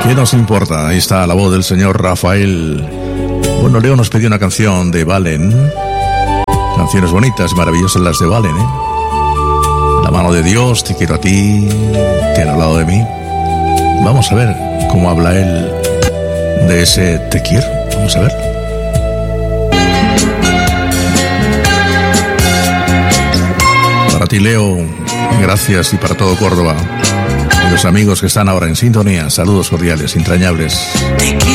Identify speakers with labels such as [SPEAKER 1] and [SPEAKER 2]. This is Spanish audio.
[SPEAKER 1] ¿Qué nos importa? Ahí está la voz del señor Rafael. Bueno, Leo nos pidió una canción de Valen. Canciones bonitas, maravillosas las de Valen, ¿eh? La mano de Dios, te quiero a ti, te han hablado de mí. Vamos a ver cómo habla él de ese te quiero. Vamos a ver. Para ti, Leo, gracias, y para todo Córdoba. Y los amigos que están ahora en sintonía, saludos cordiales, entrañables.
[SPEAKER 2] Te quiero.